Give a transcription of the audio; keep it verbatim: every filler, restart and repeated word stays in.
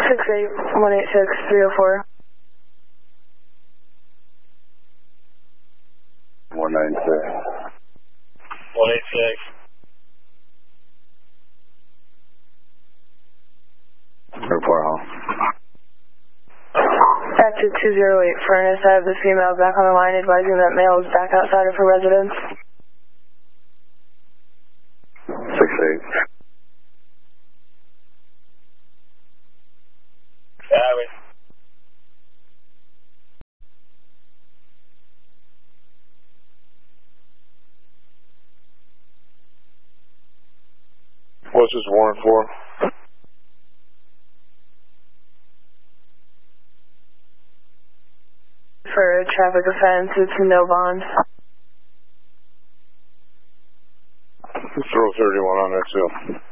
six eight one eight six three oh four. one nine six. one eight six. Report home. Active two zero eight Furnace, I have the female back on the line advising that male is back outside of her residence. six eight. Copy. What's this warrant for? For a traffic offense, it's no bond. Throw thirty-one on that too.